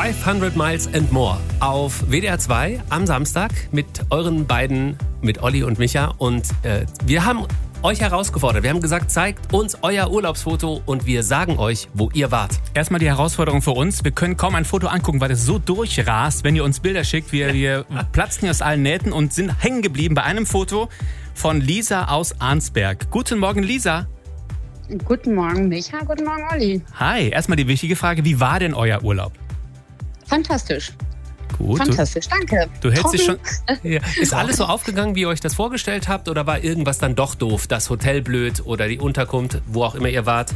500 Miles and More auf WDR 2 am Samstag mit euren beiden, mit Olli und Micha. Und wir haben euch herausgefordert. Wir haben gesagt, zeigt uns euer Urlaubsfoto und wir sagen euch, wo ihr wart. Erstmal die Herausforderung für uns. Wir können kaum ein Foto angucken, weil es so durchrast, wenn ihr uns Bilder schickt. Wir platzen hier aus allen Nähten und sind hängen geblieben bei einem Foto von Lisa aus Arnsberg. Guten Morgen, Lisa. Guten Morgen, Micha. Guten Morgen, Olli. Hi. Erstmal die wichtige Frage. Wie war denn euer Urlaub? Fantastisch. Gut. Fantastisch, danke. Du hältst dich schon... Ja. Ist alles so aufgegangen, wie ihr euch das vorgestellt habt? Oder war irgendwas dann doch doof? Das Hotel blöd oder die Unterkunft, wo auch immer ihr wart?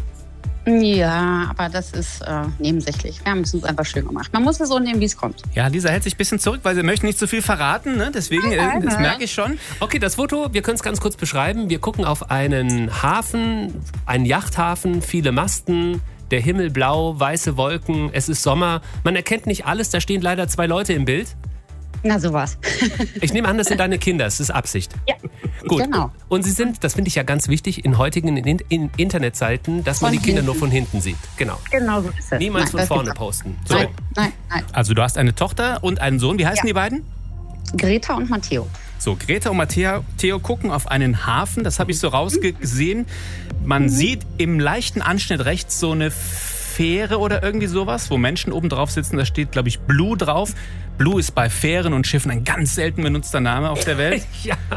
Ja, aber das ist nebensächlich. Wir haben es uns einfach schön gemacht. Man muss es so nehmen, wie es kommt. Ja, Lisa hält sich ein bisschen zurück, weil sie möchte nicht zu viel verraten. Ne? Deswegen, das merke ich schon. Okay, das Foto, wir können es ganz kurz beschreiben. Wir gucken auf einen Hafen, einen Yachthafen, viele Masten, der Himmel blau, weiße Wolken, es ist Sommer. Man erkennt nicht alles, da stehen leider 2 Leute im Bild. Na, sowas. Ich nehme an, das sind deine Kinder, das ist Absicht. Ja, gut. Genau. Und sie sind, das finde ich ja ganz wichtig, in heutigen in Internetseiten, dass man die Kinder nur von hinten sieht. Genau. Genau so ist es. Niemals von vorne posten. So. Nein. Also du hast eine Tochter und einen Sohn. Wie heißen die beiden? Greta und Matteo. So, Greta und Matteo gucken auf einen Hafen. Das habe ich so rausgesehen. Man sieht im leichten Anschnitt rechts so eine Fähre oder irgendwie sowas, wo Menschen oben drauf sitzen. Da steht, glaube ich, Blue drauf. Blue ist bei Fähren und Schiffen ein ganz selten benutzter Name auf der Welt.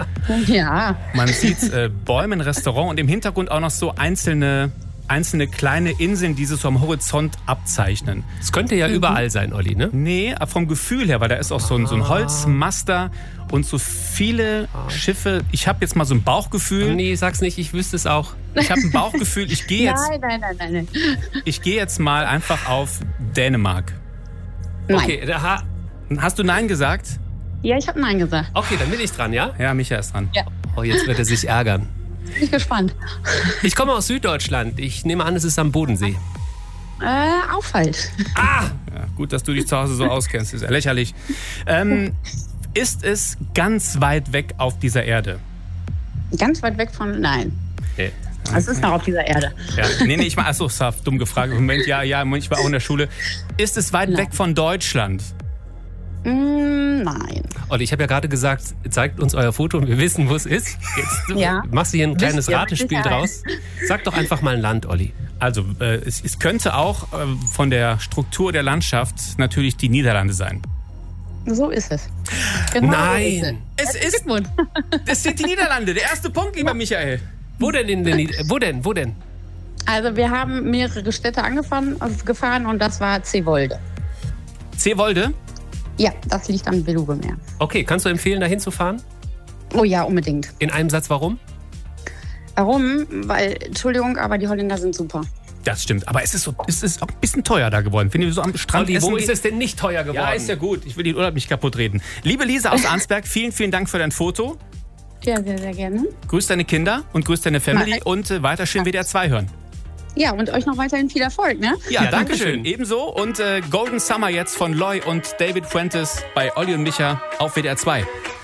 Ja. Man sieht Bäume, ein Restaurant und im Hintergrund auch noch so einzelne kleine Inseln, die sich so am Horizont abzeichnen. Es könnte ja überall sein, Olli, ne? Nee, vom Gefühl her, weil da ist auch so ein Holzmaster und so viele Schiffe. Ich habe jetzt mal so ein Bauchgefühl. Nee, sag's nicht, ich wüsste es auch. Ich habe ein Bauchgefühl, ich gehe jetzt... Nein. Ich gehe jetzt mal einfach auf Dänemark. Nein. Okay, Hast du Nein gesagt? Ja, ich habe Nein gesagt. okay, dann bin ich dran, ja? Ja, Micha ist dran. Ja. Oh, jetzt wird er sich ärgern. Bin ich gespannt. Ich komme aus Süddeutschland. Ich nehme an, es ist am Bodensee. Auch falsch. Ja, gut, dass du dich zu Hause so auskennst. Ist ja lächerlich. Ist es ganz weit weg auf dieser Erde? Ganz weit weg von... Nein. Nee. Es ist noch auf dieser Erde. Ja. Nee, ich meine, achso, dumm gefragt. Moment, ja, ich war auch in der Schule. Ist es weit weg von Deutschland? Nein. Olli, ich habe ja gerade gesagt, zeigt uns euer Foto und wir wissen, wo es ist. Jetzt machst du hier ein kleines Ratespiel draus. Sag doch einfach mal ein Land, Olli. Also, es könnte auch von der Struktur der Landschaft natürlich die Niederlande sein. So ist es. Genau. Nein. Das sind die Niederlande. Der erste Punkt, lieber Michael. Wo denn? Wo denn? Also wir haben mehrere Städte gefahren und das war Zeewolde. Zeewolde? Ja, das liegt am Beluga-Meer. Okay, kannst du empfehlen, da hinzufahren? Oh ja, unbedingt. In einem Satz, warum? Warum? Weil, Entschuldigung, aber die Holländer sind super. Das stimmt, aber es ist auch ein bisschen teuer da geworden. Finde ich so am Strand. Olli, wo ist es denn nicht teuer geworden? Ja, ist ja gut. Ich will den Urlaub nicht kaputt reden. Liebe Lisa aus Arnsberg, vielen, vielen Dank für dein Foto. Ja, sehr, sehr gerne. Grüß deine Kinder und grüß deine Family und weiter schön WDR 2 hören. Ja, und euch noch weiterhin viel Erfolg, ne? Ja, danke schön. Ebenso. Und Golden Summer jetzt von Loy und David Fuentes bei Olli und Micha auf WDR 2.